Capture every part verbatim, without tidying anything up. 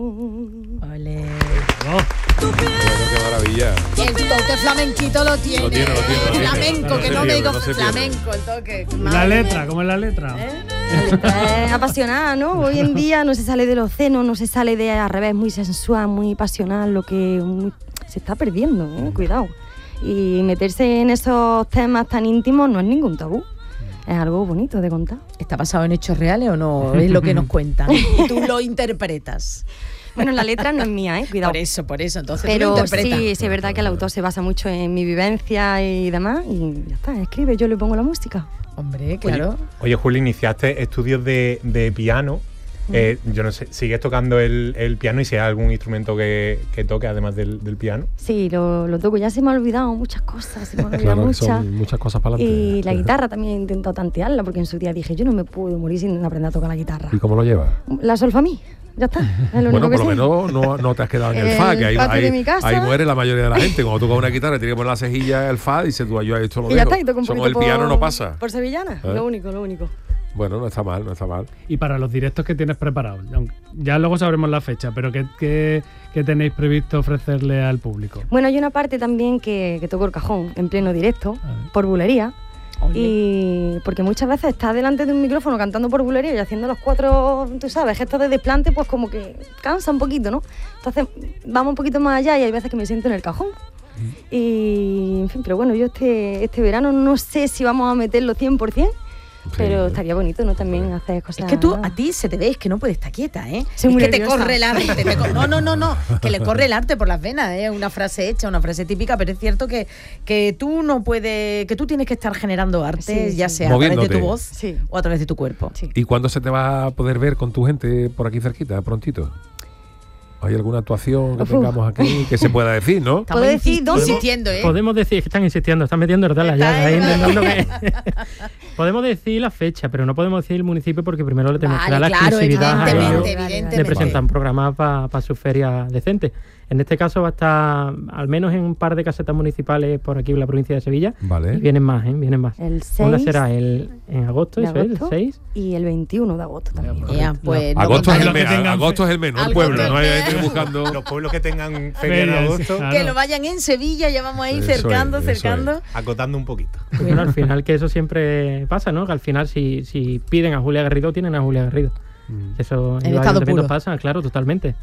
Ole. Oh. Qué maravilla. El toque flamenquito lo tiene. Lo tiene, lo tiene, lo tiene. Flamenco, No, no que se no me pierde, digo no se flamenco, el toque. La letra, ¿cómo es la letra? ¿Eh? La letra es apasionada, ¿no? Hoy en día no se sale de los senos, no se sale de al revés, muy sensual, muy pasional, lo que muy, se está perdiendo, ¿eh? Cuidado. Y meterse en esos temas tan íntimos no es ningún tabú. Es algo bonito de contar. ¿Está basado en hechos reales o no? Es lo que nos cuentan. Y tú lo interpretas. Bueno, la letra no es mía, ¿eh? Cuidado. Por eso, por eso. Entonces Pero tú lo interpretas. sí, sí, es verdad que el autor se basa mucho en mi vivencia y demás. Y ya está, escribe, yo le pongo la música. Hombre, claro. Oye, oye Juli, iniciaste estudios de, de piano. Eh, yo no sé, ¿sigues tocando el, el piano y si hay algún instrumento que, que toque además del, del piano? Sí, lo, lo toco. Ya se me ha olvidado muchas cosas, se me han olvidado Claro, que muchas. son muchas cosas para adelante. Y la guitarra también he intentado tantearla, porque en su día dije, yo no me puedo morir sin aprender a tocar la guitarra. ¿Y cómo lo llevas? La solfamí, ya está. Es lo Bueno, único que por lo sé. menos no, no te has quedado en el El fa, que ahí, patio ahí, de mi casa. ahí muere la mayoría de la gente. Cuando toca una guitarra, tiene que poner la cejilla el fa y dices tú, yo esto lo Y ya dejo. está, y toco un Eso con poquito el piano por, no pasa. por sevillana, ¿Eh? lo único, lo único. Bueno, no está mal, no está mal. Y para los directos que tienes preparados, ya luego sabremos la fecha, pero ¿qué, qué, qué tenéis previsto ofrecerle al público? Bueno, hay una parte también que, que toco el cajón en pleno directo, por bulería. Oye. Y porque muchas veces estás delante de un micrófono cantando por bulería y haciendo los cuatro, tú sabes, gestos de desplante, pues como que cansa un poquito, ¿no? Entonces vamos un poquito más allá y hay veces que me siento en el cajón. Mm. Y, en fin, pero bueno, yo este, este verano no sé si vamos a meterlo cien por ciento. Sí, pero estaría bonito, ¿no? También hacer cosas. Es que tú, a ti se te ve, es que no puedes estar quieta, ¿eh? Soy es muy que nerviosa. te corre el arte. Te co- no, no, no, no. Que le corre el arte por las venas, ¿eh? Una frase hecha, una frase típica, pero es cierto que, que tú no puedes, que tú tienes que estar generando arte, sí, ya sí. sea a través de Moviéndote. tu voz Sí. o a través de tu cuerpo. Sí. ¿Y cuándo se te va a poder ver con tu gente por aquí cerquita, prontito? ¿Hay alguna actuación que Uf. tengamos aquí que se pueda decir, no? Estamos ¿Puedo decir insi- dónde? insistiendo, ¿eh? Podemos decir que están insistiendo, están metiendo el la Está llaga ahí, ahí, intentando que... Podemos decir la fecha, pero no podemos decir el municipio porque primero le tenemos que Vale, dar la claro, exclusividad a ellos evidentemente, ellos evidentemente. de presentar un programa para pa su feria decente. En este caso va a estar al menos en un par de casetas municipales por aquí en la provincia de Sevilla. Vale. Y vienen más, ¿eh? Vienen más. El Una seis será el, en agosto, de eso es, el agosto seis. y el veintiuno de agosto también. Ya, pues, no Agosto, es el, contaremos. me- que tengan agosto es el menor Algo pueblo, que- no hay gente buscando. Los pueblos que tengan feria en Ferias, agosto, claro. Que lo vayan en Sevilla, ya vamos ahí Eso es, cercando, eso es. cercando. acotando un poquito. Bueno, al final que eso siempre pasa, ¿no? Que al final si, si piden a Julia Garrido, tienen a Julia Garrido. Eso En los estado ayuntamientos puro. pasa, claro, totalmente.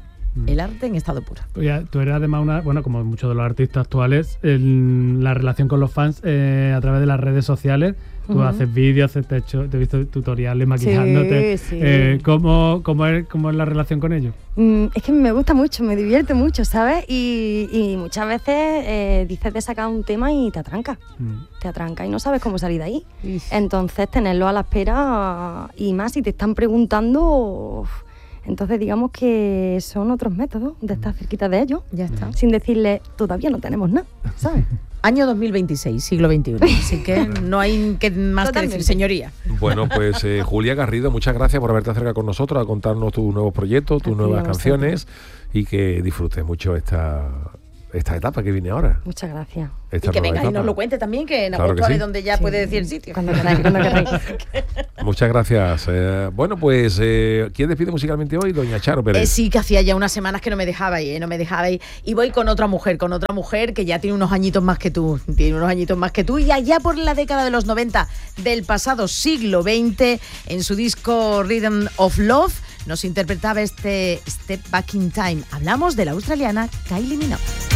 El arte en estado puro. Tú, ya- tú eres además una, bueno, como muchos de los artistas actuales, el- la relación con los fans eh, a través de las redes sociales. Tú Ujú. haces vídeos, te, he hecho- te he visto tutoriales maquillándote. Sí, sí. Eh, ¿cómo, cómo, es, ¿Cómo es la relación con ellos? Mm, es que me gusta mucho, me divierte mucho, ¿sabes? Y, y muchas veces eh, dices de sacar un tema y te atranca. Te atranca y no sabes cómo salir de ahí. Entonces, tenerlo a la espera y más si te están preguntando. uf, Entonces, digamos que son otros métodos de estar cerquita de ellos, Ya está. sin decirle, todavía no tenemos nada, ¿sabes? Año dos mil veintiséis, siglo veintiuno. Así que no hay que más que decir, Totalmente. señoría. Bueno, pues eh, Julia Garrido, muchas gracias por haberte acercado con nosotros a contarnos tus nuevos proyectos, tus A ti, nuevas a vosotros. canciones y que disfrutes mucho esta, esta etapa que viene ahora. Muchas gracias. Esta Y que nueva venga y etapa. nos lo cuente también, que en Claro agosto que sí. es donde ya Sí. puede decir el sitio. Cuando queráis, cuando queráis. Muchas gracias. Eh, bueno, pues, eh, ¿quién despide musicalmente hoy? Doña Charo Pérez. Eh, sí, que hacía ya unas semanas que no me dejabais, ¿eh? No me dejabais. Y voy con otra mujer, con otra mujer que ya tiene unos añitos más que tú. Tiene unos añitos más que tú. Y allá por la década de los noventa del pasado siglo veinte, en su disco Rhythm of Love, nos interpretaba este Step Back in Time. Hablamos de la australiana Kylie Minogue.